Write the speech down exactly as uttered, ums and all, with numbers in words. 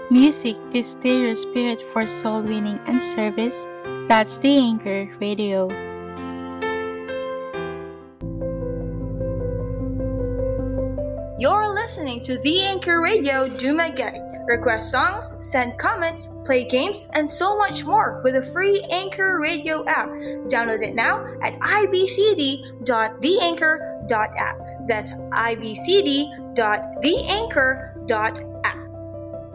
Music to stir your spirit for soul winning and service. That's the Anchor Radio. You're listening to The Anchor Radio Dumaguete. Request songs, send comments, play games, and so much more with a free Anchor Radio app. Download it now at i b c d dot the anchor dot app. That's i b c d dot the anchor dot app.